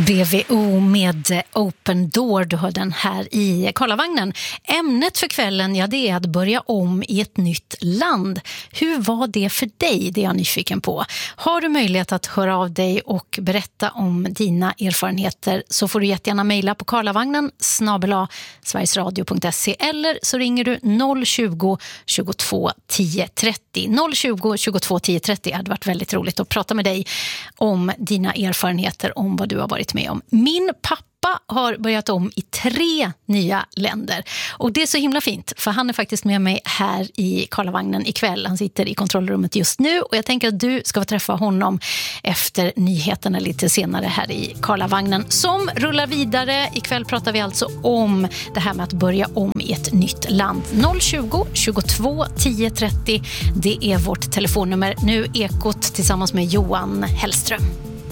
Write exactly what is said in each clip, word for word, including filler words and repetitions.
B V O med Open Door, du hör den här i Karlavagnen. Ämnet för kvällen, ja, det är att börja om i ett nytt land. Hur var det för dig? Det är jag nyfiken på. Har du möjlighet att höra av dig och berätta om dina erfarenheter så får du jättegärna mejla på karlavagnen snabel-a sverigesradio punkt se eller så ringer du noll tjugo, tjugotvå, tio, trettio. noll tjugo, tjugotvå, tio, trettio. Det hade varit väldigt roligt att prata med dig om dina erfarenheter, om vad du har varit med om. Min pappa har börjat om i tre nya länder. Och det är så himla fint, för han är faktiskt med mig här i Karlavagnen ikväll. Han sitter i kontrollrummet just nu och jag tänker att du ska få träffa honom efter nyheterna lite senare här i Karlavagnen som rullar vidare. Ikväll pratar vi alltså om det här med att börja om i ett nytt land. noll tjugo, tjugotvå, tio, trettio. Det är vårt telefonnummer. Nu Ekot tillsammans med Johan Hellström.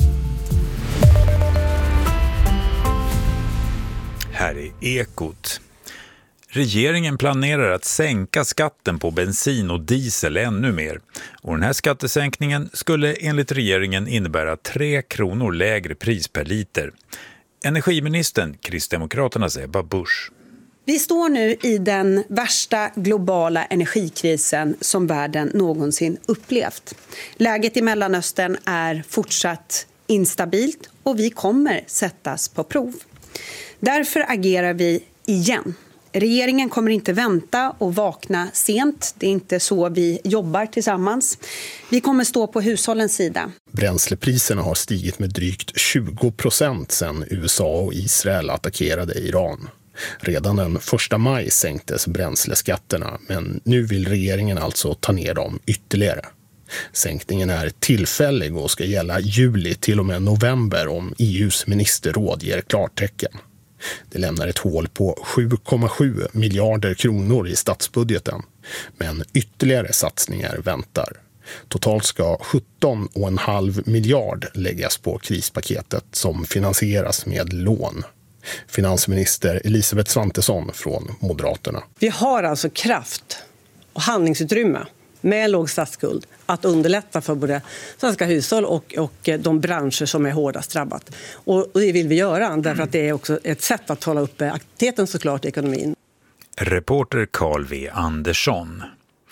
Här är Ekot. Regeringen planerar att sänka skatten på bensin och diesel ännu mer. Och den här skattesänkningen skulle enligt regeringen innebära tre kronor lägre pris per liter. Energiministern, Kristdemokraternas Ebba Busch. Vi står nu i den värsta globala energikrisen som världen någonsin upplevt. Läget i Mellanöstern är fortsatt instabilt och vi kommer sättas på prov. Därför agerar vi igen. Regeringen kommer inte vänta och vakna sent. Det är inte så vi jobbar tillsammans. Vi kommer stå på hushållens sida. Bränslepriserna har stigit med drygt tjugo procent sedan U S A och Israel attackerade Iran. Redan den första maj sänktes bränsleskatterna, men nu vill regeringen alltså ta ner dem ytterligare. Sänkningen är tillfällig och ska gälla juli till och med november om E U:s ministerråd ger klartecken. Det lämnar ett hål på sju komma sju miljarder kronor i statsbudgeten, men ytterligare satsningar väntar. Totalt ska sjutton komma fem miljard läggas på krispaketet som finansieras med lån. Finansminister Elisabeth Svantesson från Moderaterna. Vi har alltså kraft och handlingsutrymme med låg statsskuld att underlätta för både svenska hushåll och, och de branscher som är hårdast drabbat. Och, och det vill vi göra därför att det är också ett sätt att hålla uppe aktiviteten såklart i ekonomin. Reporter Carl V. Andersson.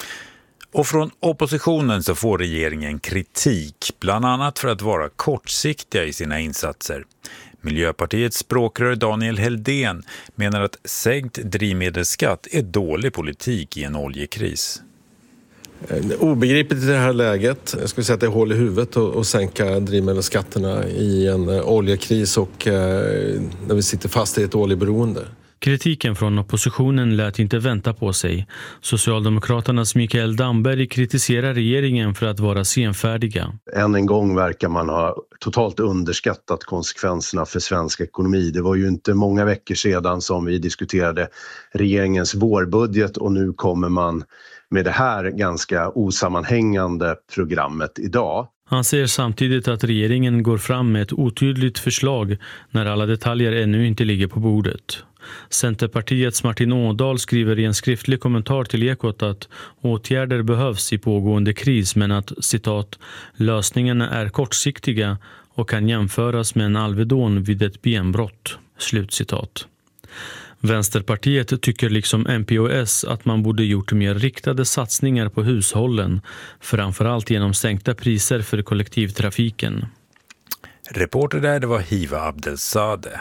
Och från oppositionen så får regeringen kritik, bland annat för att vara kortsiktiga i sina insatser. Miljöpartiets språkrör Daniel Heldén menar att sänkt drivmedelsskatt är dålig politik i en oljekris. Obegripligt i det här läget. Jag skulle säga att det är hål i huvudet att sänka drivmedelsskatterna i en oljekris och när vi sitter fast i ett oljeberoende. Kritiken från oppositionen lät inte vänta på sig. Socialdemokraternas Mikael Damberg kritiserar regeringen för att vara senfärdiga. Än en gång verkar man ha totalt underskattat konsekvenserna för svensk ekonomi. Det var ju inte många veckor sedan som vi diskuterade regeringens vårbudget och nu kommer man med det här ganska osammanhängande programmet idag. Han säger samtidigt att regeringen går fram med ett otydligt förslag när alla detaljer ännu inte ligger på bordet. Centerpartiets Martin Ådahl skriver i en skriftlig kommentar till Ekot att åtgärder behövs i pågående kris men att, citat, lösningarna är kortsiktiga och kan jämföras med en Alvedon vid ett benbrott, slutcitat. Vänsterpartiet tycker liksom M P och S att man borde gjort mer riktade satsningar på hushållen, framförallt genom sänkta priser för kollektivtrafiken. Reporter där, det var Hiva Abdelsade.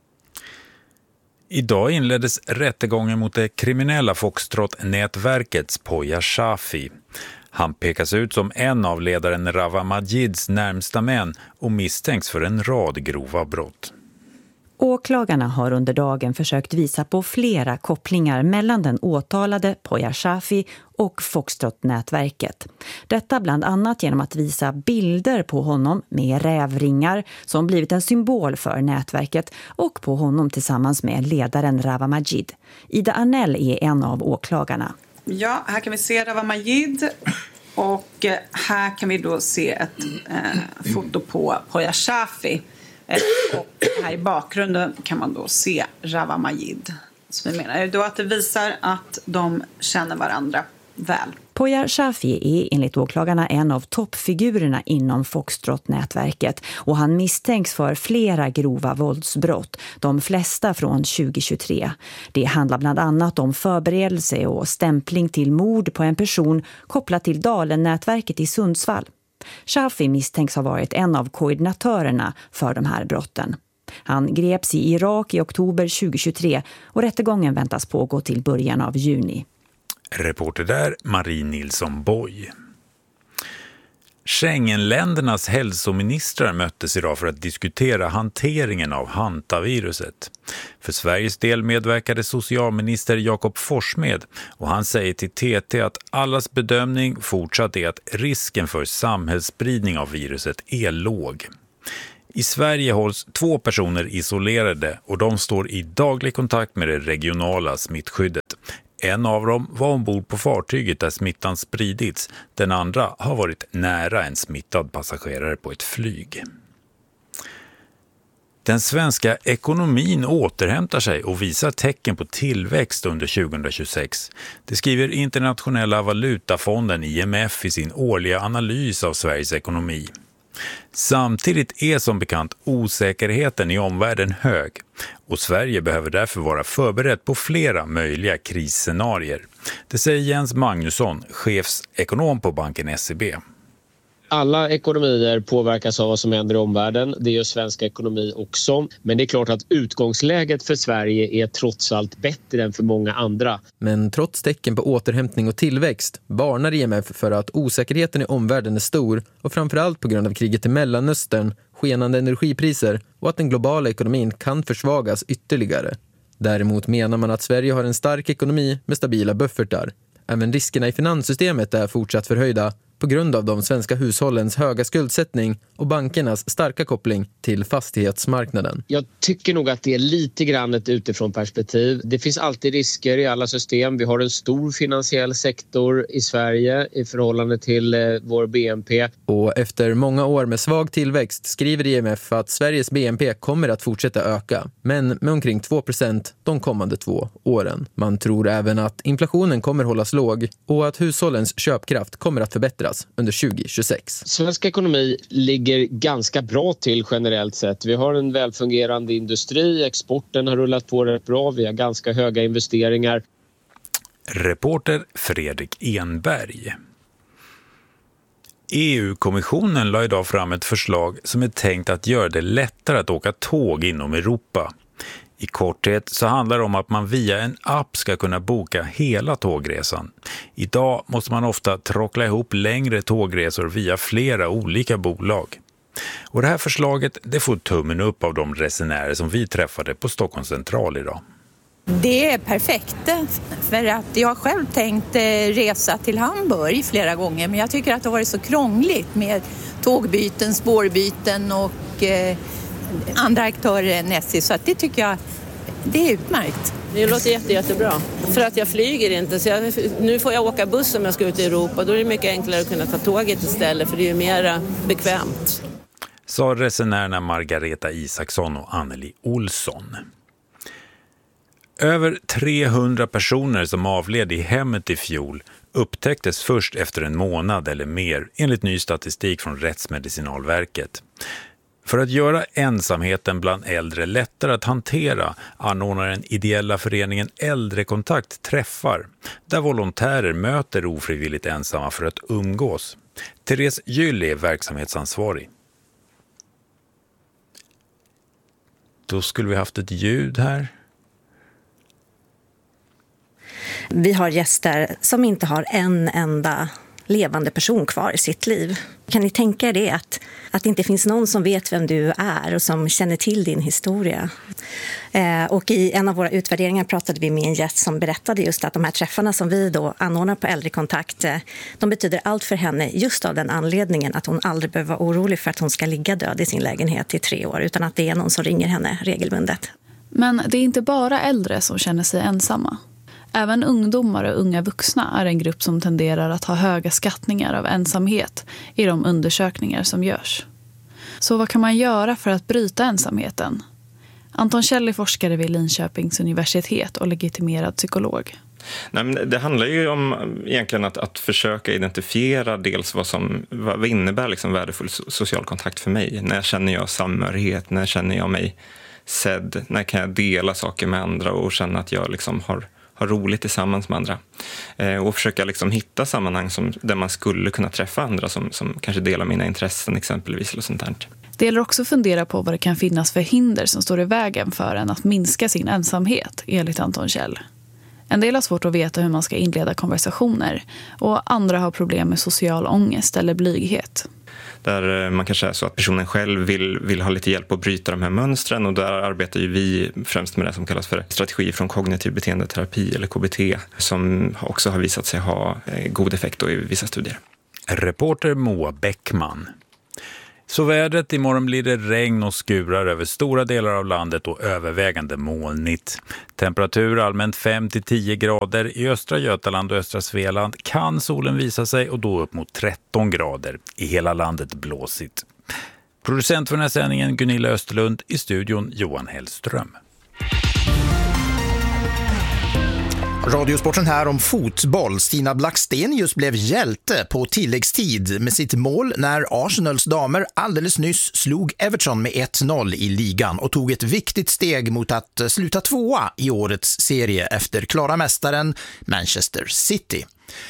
Idag inleddes rättegången mot det kriminella Foxtrot-nätverkets Poya Shafi. Han pekas ut som en av ledaren Rawa Majids närmsta män och misstänks för en rad grova brott. Åklagarna har under dagen försökt visa på flera kopplingar mellan den åtalade Poya Shafi och Foxtrot-nätverket. Detta bland annat genom att visa bilder på honom med rävringar som blivit en symbol för nätverket och på honom tillsammans med ledaren Rawa Majid. Ida Arnell är en av åklagarna. Ja, här kan vi se Rawa Majid och här kan vi då se ett eh, foto på Poya Shafi. Och här i bakgrunden kan man då se Rawa Majid. Så vi menar då att det visar att de känner varandra väl. Poya Shafi är enligt åklagarna en av toppfigurerna inom Foxtrot-nätverket och han misstänks för flera grova våldsbrott, de flesta från tjugohundratjugotre. Det handlar bland annat om förberedelse och stämpling till mord på en person kopplat till Dalen-nätverket i Sundsvall. Shafi misstänks ha varit en av koordinatörerna för de här brotten. Han greps i Irak i oktober tjugohundratjugotre och rättegången väntas pågå till början av juni. Reporter där, Marie Nilsson Boy. Schengenländernas hälsoministrar möttes idag för att diskutera hanteringen av hantaviruset. För Sveriges del medverkade socialminister Jakob Forssmed och han säger till T T att allas bedömning fortsatt är att risken för samhällsspridning av viruset är låg. I Sverige hålls två personer isolerade och de står i daglig kontakt med det regionala smittskyddet. En av dem var ombord på fartyget där smittan spridits. Den andra har varit nära en smittad passagerare på ett flyg. Den svenska ekonomin återhämtar sig och visar tecken på tillväxt under tjugohundratjugosex. Det skriver Internationella valutafonden I M F i sin årliga analys av Sveriges ekonomi. Samtidigt är som bekant osäkerheten i omvärlden hög och Sverige behöver därför vara förberett på flera möjliga krisscenarier. Det säger Jens Magnusson, chefsekonom på banken S E B. Alla ekonomier påverkas av vad som händer i omvärlden. Det gör svensk ekonomi också. Men det är klart att utgångsläget för Sverige är trots allt bättre än för många andra. Men trots tecken på återhämtning och tillväxt varnar I M F för att osäkerheten i omvärlden är stor och framförallt på grund av kriget i Mellanöstern, skenande energipriser och att den globala ekonomin kan försvagas ytterligare. Däremot menar man att Sverige har en stark ekonomi med stabila buffertar. Även riskerna i finanssystemet är fortsatt förhöjda på grund av de svenska hushållens höga skuldsättning och bankernas starka koppling till fastighetsmarknaden. Jag tycker nog att det är lite grann ett utifrån perspektiv. Det finns alltid risker i alla system. Vi har en stor finansiell sektor i Sverige i förhållande till eh, vår B N P. Och efter många år med svag tillväxt skriver I M F att Sveriges B N P kommer att fortsätta öka, men med omkring två procent de kommande två åren. Man tror även att inflationen kommer hållas låg och att hushållens köpkraft kommer att förbättras under tjugohundratjugosex. Svensk ekonomi ligger ganska bra till generellt sett. Vi har en välfungerande industri, exporten har rullat på rätt bra, vi har ganska höga investeringar. Reporter Fredrik Enberg. E U-kommissionen la idag fram ett förslag som är tänkt att göra det lättare att åka tåg inom Europa. I korthet så handlar det om att man via en app ska kunna boka hela tågresan. Idag måste man ofta trockla ihop längre tågresor via flera olika bolag. Och det här förslaget det får tummen upp av de resenärer som vi träffade på Stockholms central idag. Det är perfekt för att jag har själv tänkt resa till Hamburg flera gånger men jag tycker att det har varit så krångligt med tågbyten, spårbyten och eh, andra aktörer än S J så att det tycker jag det är utmärkt. Det låter jätte, jättebra. För att jag flyger inte så jag, nu får jag åka buss om jag ska ut i Europa. Då är det mycket enklare att kunna ta tåget istället för det är ju mer bekvämt. Sa resenärerna Margareta Isaksson och Anneli Olsson. Över trehundra personer som avled i hemmet i fjol upptäcktes först efter en månad eller mer enligt ny statistik från Rättsmedicinalverket. För att göra ensamheten bland äldre lättare att hantera anordnar den ideella föreningen Äldrekontakt träffar där volontärer möter ofrivilligt ensamma för att umgås. Therese Gyll är verksamhetsansvarig. Då skulle vi haft ett ljud här. Vi har gäster som inte har en enda levande person kvar i sitt liv. Kan ni tänka er det att, att det inte finns någon som vet vem du är och som känner till din historia? Eh, och i en av våra utvärderingar pratade vi med en gäst som berättade just att de här träffarna som vi då anordnar på Äldrekontakt, eh, de betyder allt för henne just av den anledningen att hon aldrig behöver vara orolig för att hon ska ligga död i sin lägenhet i tre år utan att det är någon som ringer henne regelbundet. Men det är inte bara äldre som känner sig ensamma. Även ungdomar och unga vuxna är en grupp som tenderar att ha höga skattningar av ensamhet i de undersökningar som görs. Så vad kan man göra för att bryta ensamheten? Anton Kjell är forskare vid Linköpings universitet och legitimerad psykolog. Nej, men det handlar ju om egentligen att, att försöka identifiera dels vad som vad innebär liksom värdefull social kontakt för mig. När känner jag samhörighet, när känner jag mig sedd, när kan jag dela saker med andra och känna att jag liksom har, har roligt tillsammans med andra. Eh, och försöka liksom hitta sammanhang som, där man skulle kunna träffa andra som, som kanske delar mina intressen exempelvis. Eller sånt där. Det gäller också att fundera på vad det kan finnas för hinder som står i vägen för en att minska sin ensamhet, enligt Anton Kjell. En del har svårt att veta hur man ska inleda konversationer och andra har problem med social ångest eller blyghet. Där man kanske är så att personen själv vill, vill ha lite hjälp att bryta de här mönstren, och där arbetar ju vi främst med det som kallas för strategi från kognitiv beteendeterapi eller K B T, som också har visat sig ha god effekt då i vissa studier. Reporter Moa Bäckman. Så vädret, imorgon blir det regn och skurar över stora delar av landet och övervägande molnigt. Temperatur allmänt fem till tio grader. I östra Götaland och östra Svealand kan solen visa sig och då upp mot tretton grader. I hela landet blåsigt. Producent för den här sändningen Gunilla Österlund, i studion Johan Hellström. Radiosporten här om fotboll. Stina Blackstenius blev hjälte på tilläggstid med sitt mål när Arsenals damer alldeles nyss slog Everton med ett noll i ligan och tog ett viktigt steg mot att sluta tvåa i årets serie efter klara mästaren Manchester City.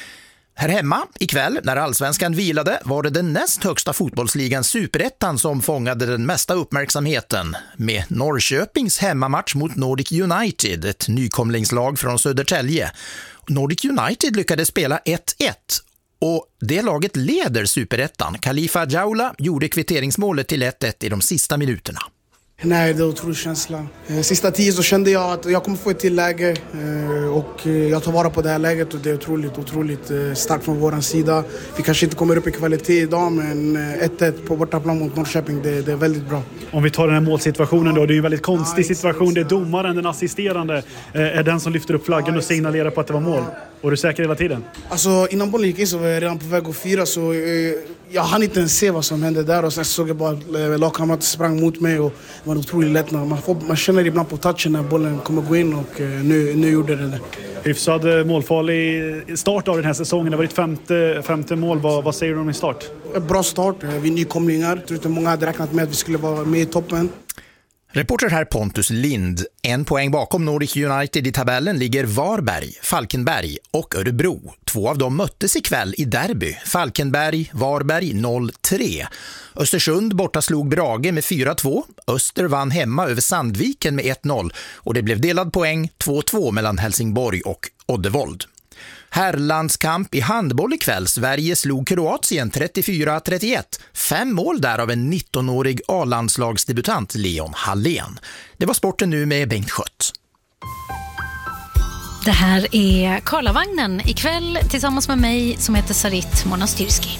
Här hemma ikväll, när allsvenskan vilade, var det den näst högsta fotbollsligan Superettan som fångade den mesta uppmärksamheten med Norrköpings hemmamatch mot Nordic United, ett nykomlingslag från Södertälje. Nordic United lyckades spela ett ett och det laget leder Superettan. Khalifa Jaula gjorde kvitteringsmålet till ett ett i de sista minuterna. Nej, det är en otrolig känsla. Sista tio så kände jag att jag kommer få ett till läge och jag tar vara på det här läget och det är otroligt, otroligt starkt från vår sida. Vi kanske inte kommer upp i kvalitet idag, men ett ett på bortaplan mot Norrköping, det, det är väldigt bra. Om vi tar den här målsituationen då, det är en väldigt konstig situation. Det är domaren, den assisterande, är den som lyfter upp flaggan och signalerar på att det var mål. Och du är säker hela tiden? Alltså innan bollen gick in så var jag redan på väg att fira, så eh, jag hann inte ens se vad som hände där. Och sen såg jag bara att lagkamrater sprang mot mig och det var otroligt lättnad. Man, får, man känner ibland på touchen när bollen kommer gå in och eh, nu, nu gjorde det det. Hyfsad målfarlig start av den här säsongen. Det var ditt femte, femte mål. Vad, vad säger du om din start? Bra start. Vi är nykomlingar. Jag tror inte många hade räknat med att vi skulle vara med i toppen. Reporter här Pontus Lind. En poäng bakom Nordic United i tabellen ligger Varberg, Falkenberg och Örebro. Två av dem möttes ikväll i derby. Falkenberg, Varberg noll tre. Östersund borta slog Brage med fyra två. Öster vann hemma över Sandviken med ett noll. Och det blev delad poäng två två mellan Helsingborg och Oddevold. Herrlandskamp i handboll ikväll. Sverige slog Kroatien trettiofyra trettioett. Fem mål där av en nittonårig A-landslagsdebutant Leon Hallén. Det var sporten nu med Bengt Schött. Det här är Karlavagnen ikväll tillsammans med mig som heter Sarit Monastyrski.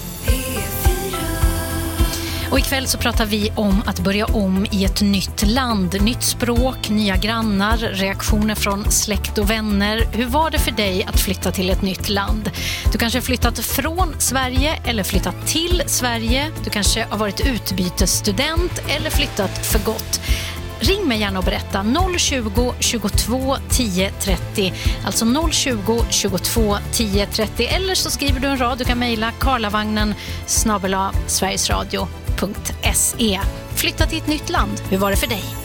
Och ikväll så pratar vi om att börja om i ett nytt land, nytt språk, nya grannar, reaktioner från släkt och vänner. Hur var det för dig att flytta till ett nytt land? Du kanske har flyttat från Sverige eller flyttat till Sverige. Du kanske har varit utbytesstudent eller flyttat för gott. Ring mig gärna och berätta noll tjugo tjugotvå tio trettio, alltså noll tjugo tjugotvå tio trettio, eller så skriver du en rad. Du kan mejla karlavagnen snabel-a sverigesradio punkt se. Flytta till ett nytt land, hur var det för dig?